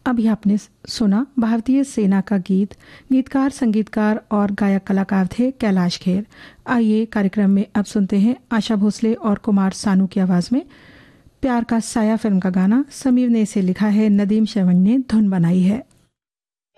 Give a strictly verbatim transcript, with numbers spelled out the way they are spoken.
अभी आपने सुना भारतीय सेना का गीत। गीतकार, संगीतकार और गायक कलाकार थे कैलाश खेर। आइए कार्यक्रम में अब सुनते हैं आशा भोसले और कुमार सानू की आवाज में प्यार का साया फिल्म का गाना। समीर ने इसे लिखा है, नदीम श्रवण ने धुन बनाई है।